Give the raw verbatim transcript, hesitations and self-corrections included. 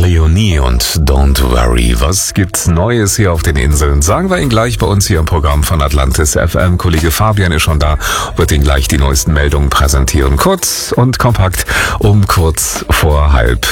Leonie und Don't Worry. Was gibt's Neues hier auf den Inseln? Sagen wir Ihnen gleich bei uns hier im Programm von Atlantis F M. Kollege Fabian ist schon da, wird Ihnen gleich die neuesten Meldungen präsentieren. Kurz und kompakt um kurz vor halb